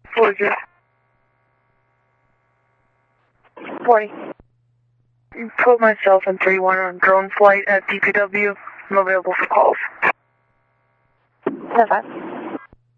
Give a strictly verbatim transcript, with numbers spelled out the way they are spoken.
What is it? forty. Put myself in three one on drone flight at D P W. I'm available for calls. ten five.